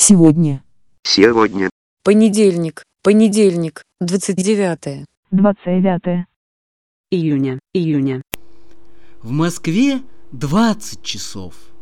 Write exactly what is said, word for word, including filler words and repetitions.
Сегодня. Сегодня. Понедельник. Понедельник. двадцать девятое. двадцать девятое. Июня. Июня. В Москве двадцать часов.